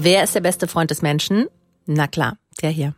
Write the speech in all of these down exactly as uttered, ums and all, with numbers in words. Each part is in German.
Wer ist der beste Freund des Menschen? Na klar, der hier.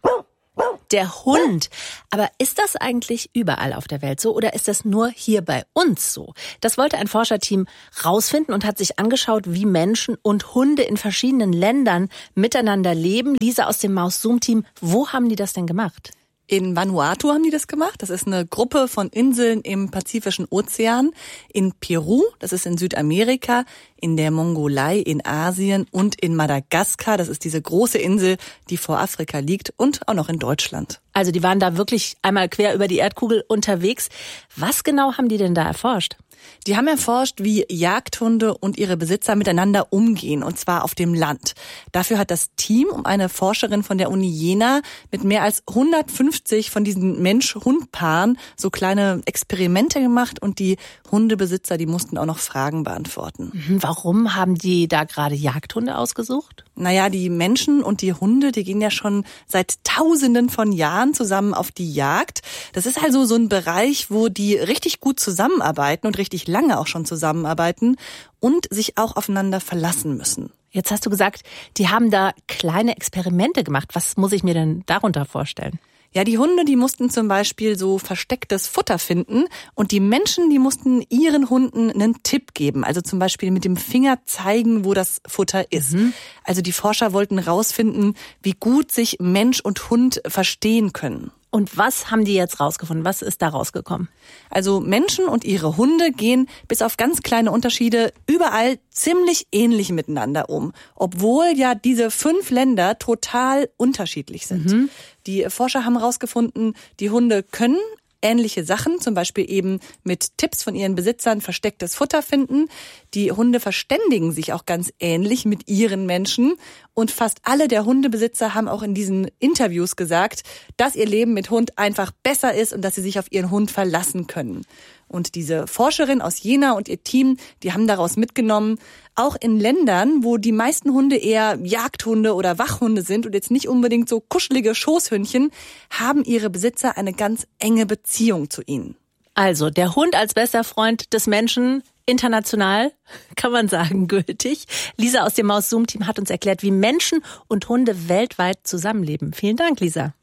Der Hund. Aber ist das eigentlich überall auf der Welt so oder ist das nur hier bei uns so? Das wollte ein Forscherteam rausfinden und hat sich angeschaut, wie Menschen und Hunde in verschiedenen Ländern miteinander leben. Lisa aus dem Maus-Zoom-Team, wo haben die das denn gemacht? In Vanuatu haben die das gemacht. Das ist eine Gruppe von Inseln im Pazifischen Ozean. In Peru, das ist in Südamerika, in der Mongolei in Asien und in Madagaskar, das ist diese große Insel, die vor Afrika liegt, und auch noch in Deutschland. Also die waren da wirklich einmal quer über die Erdkugel unterwegs. Was genau haben die denn da erforscht? Die haben erforscht, wie Jagdhunde und ihre Besitzer miteinander umgehen, und zwar auf dem Land. Dafür hat das Team um eine Forscherin von der Uni Jena mit mehr als hundertfünfzig von diesen Mensch-Hund-Paaren so kleine Experimente gemacht, und die Hundebesitzer, die mussten auch noch Fragen beantworten. Warum haben die da gerade Jagdhunde ausgesucht? Naja, die Menschen und die Hunde, die gehen ja schon seit Tausenden von Jahren zusammen auf die Jagd. Das ist also so ein Bereich, wo die richtig gut zusammenarbeiten und richtig lange auch schon zusammenarbeiten und sich auch aufeinander verlassen müssen. Jetzt hast du gesagt, die haben da kleine Experimente gemacht. Was muss ich mir denn darunter vorstellen? Ja, die Hunde, die mussten zum Beispiel so verstecktes Futter finden, und die Menschen, die mussten ihren Hunden einen Tipp geben. Also zum Beispiel mit dem Finger zeigen, wo das Futter ist. Mhm. Also die Forscher wollten rausfinden, wie gut sich Mensch und Hund verstehen können. Und was haben die jetzt rausgefunden? Was ist da rausgekommen? Also Menschen und ihre Hunde gehen bis auf ganz kleine Unterschiede überall ziemlich ähnlich miteinander um, obwohl ja diese fünf Länder total unterschiedlich sind. Mhm. Die Forscher haben herausgefunden, die Hunde können ähnliche Sachen, zum Beispiel eben mit Tipps von ihren Besitzern verstecktes Futter finden. Die Hunde verständigen sich auch ganz ähnlich mit ihren Menschen. Und fast alle der Hundebesitzer haben auch in diesen Interviews gesagt, dass ihr Leben mit Hund einfach besser ist und dass sie sich auf ihren Hund verlassen können. Und diese Forscherin aus Jena und ihr Team, die haben daraus mitgenommen, auch in Ländern, wo die meisten Hunde eher Jagdhunde oder Wachhunde sind und jetzt nicht unbedingt so kuschelige Schoßhündchen, haben ihre Besitzer eine ganz enge Beziehung zu ihnen. Also der Hund als bester Freund des Menschen, international, kann man sagen, gültig. Lisa aus dem Maus-Zoom-Team hat uns erklärt, wie Menschen und Hunde weltweit zusammenleben. Vielen Dank, Lisa.